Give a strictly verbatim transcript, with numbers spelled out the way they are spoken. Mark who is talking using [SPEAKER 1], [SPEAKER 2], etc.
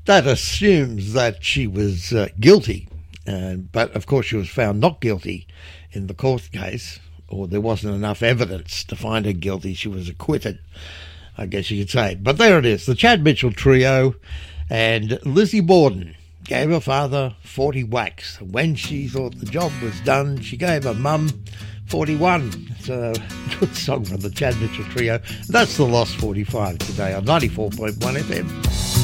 [SPEAKER 1] that assumes that she was uh, guilty. Uh, but, of course, she was found not guilty in the court case, or there wasn't enough evidence to find her guilty. She was acquitted, I guess you could say. But there it is, the Chad Mitchell Trio, and Lizzie Borden gave her father forty whacks. When she thought the job was done, she gave her mum forty-one. It's a good song from the Chad Mitchell Trio. That's the Lost forty-five today on ninety-four point one F M.